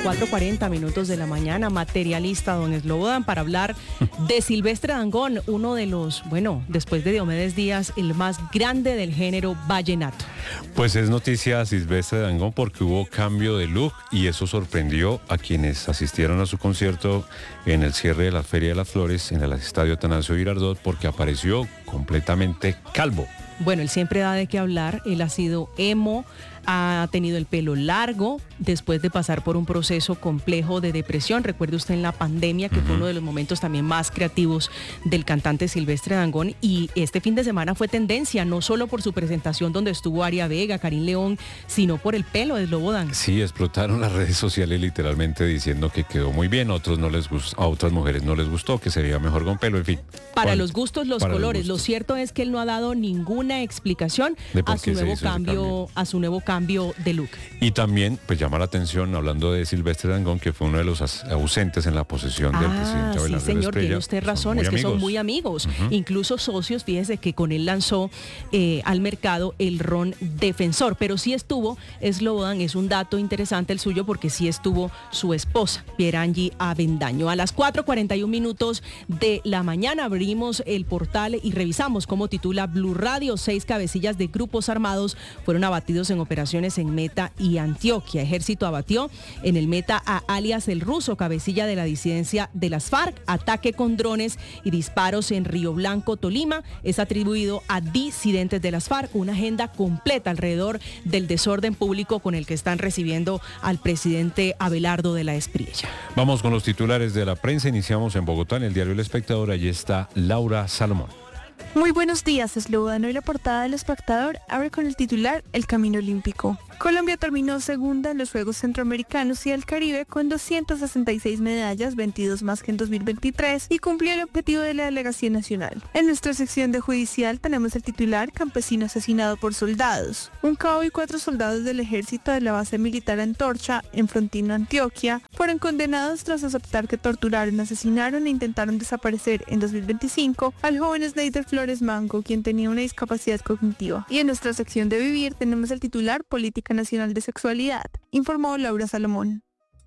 4:40 minutos de la mañana, materialista don Slobodan, para hablar de Silvestre Dangond, uno de los, bueno, después de Diomedes Díaz, el más grande del género vallenato. Pues es noticia Silvestre Dangond porque hubo cambio de look y eso sorprendió a quienes asistieron a su concierto en el cierre de la Feria de las Flores en el Estadio Atanasio Girardot, porque apareció completamente calvo. Bueno, él siempre da de qué hablar, él ha sido emo, ha tenido el pelo largo después de pasar por un proceso complejo de depresión. Recuerde usted en la pandemia, que fue uno de los momentos también más creativos del cantante Silvestre Dangond, y este fin de semana fue tendencia, no solo por su presentación donde estuvo Aria Vega, Karim León, sino por el pelo de Slobodan. Sí, explotaron las redes sociales literalmente diciendo que quedó muy bien, a otras mujeres no les gustó, que se veía mejor con pelo, en fin. Para los gustos, los colores. Lo cierto es que él no ha dado ninguna explicación a su nuevo cambio de look. Y también, pues llama la atención, hablando de Silvestre Dangond, que fue uno de los ausentes en la posesión del presidente Abelardo. Sí, señor, tiene usted razón, es que son muy amigos, incluso socios. Fíjese que con él lanzó al mercado el ron Defensor, pero sí estuvo Slobodan, es un dato interesante el suyo, porque sí estuvo su esposa, Pierangie Avendaño. A las 4:41 minutos de la mañana abrimos el portal y revisamos cómo titula Blue Radio. 6 cabecillas de grupos armados fueron abatidos en operaciones en Meta y Antioquia. Ejército abatió en el Meta a alias El Ruso, cabecilla de la disidencia de las FARC. Ataque con drones y disparos en Río Blanco, Tolima, es atribuido a disidentes de las FARC. Una agenda completa alrededor del desorden público con el que están recibiendo al presidente Abelardo de la Espriella. Vamos con los titulares de la prensa. Iniciamos en Bogotá, en el diario El Espectador. Allí está Laura Salomón. Muy buenos días, Slobodan. Hoy la portada del Espectador abre con el titular El Camino Olímpico. Colombia terminó segunda en los Juegos Centroamericanos y del Caribe con 266 medallas, 22 más que en 2023, y cumplió el objetivo de la delegación nacional. En nuestra sección de judicial tenemos el titular Campesino asesinado por soldados. Un cabo y 4 soldados del ejército de la base militar Antorcha, en Frontino, Antioquia, fueron condenados tras aceptar que torturaron, asesinaron e intentaron desaparecer en 2025 al joven Sneider Flores Mango, quien tenía una discapacidad cognitiva. Y en nuestra sección de vivir tenemos el titular Política Nacional de Sexualidad, informó Laura Salomón.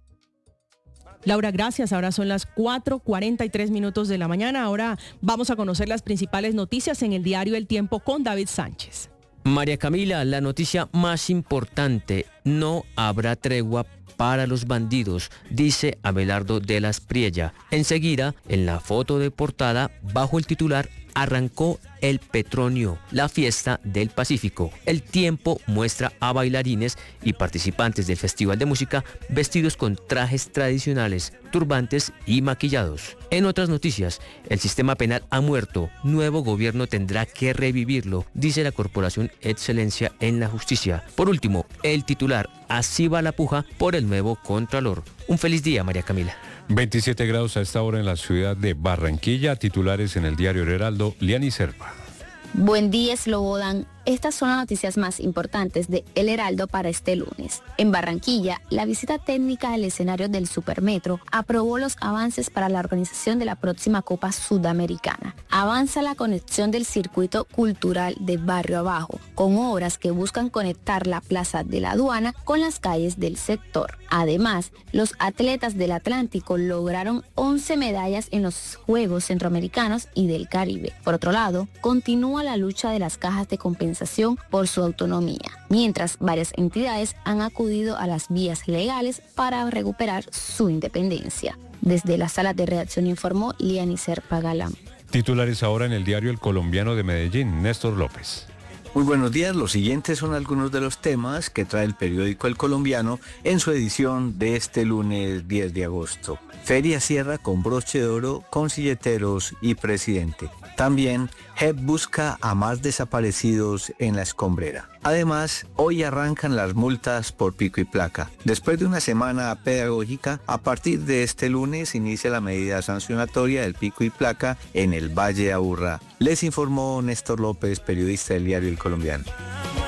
Laura, gracias. Ahora son las 4:43 minutos de la mañana. Ahora vamos a conocer las principales noticias en el diario El Tiempo con David Sánchez. María Camila, la noticia más importante: no habrá tregua para los bandidos, dice Abelardo de la Espriella. Enseguida, en la foto de portada, bajo el titular Arrancó el Petronio, la fiesta del Pacífico. El Tiempo muestra a bailarines y participantes del Festival de Música vestidos con trajes tradicionales, turbantes y maquillados. En otras noticias, el sistema penal ha muerto. Nuevo gobierno tendrá que revivirlo, dice la Corporación Excelencia en la Justicia. Por último, el titular: Así va la puja por el nuevo Contralor. Un feliz día, María Camila. 27 grados a esta hora en la ciudad de Barranquilla. Titulares en el diario El Heraldo, Liani Serpa. Buen día, Slobodan. Estas son las noticias más importantes de El Heraldo para este lunes. En Barranquilla, la visita técnica del escenario del Supermetro aprobó los avances para la organización de la próxima Copa Sudamericana. Avanza la conexión del circuito cultural de Barrio Abajo, con obras que buscan conectar la Plaza de la Aduana con las calles del sector. Además, los atletas del Atlántico lograron 11 medallas en los Juegos Centroamericanos y del Caribe. Por otro lado, continúa la lucha de las cajas de compensación por su autonomía, mientras varias entidades han acudido a las vías legales para recuperar su independencia. Desde la sala de redacción informó Liani Serpa Galán. Titulares ahora en el diario El Colombiano de Medellín, Néstor López. Muy buenos días, los siguientes son algunos de los temas que trae el periódico El Colombiano en su edición de este lunes 10 de agosto. Feria cierra con broche de oro, con silleteros y presidente. También, JEP busca a más desaparecidos en la escombrera. Además, hoy arrancan las multas por pico y placa. Después de una semana pedagógica, a partir de este lunes inicia la medida sancionatoria del pico y placa en el Valle de Aburrá. Les informó Néstor López, periodista del diario El Colombiano.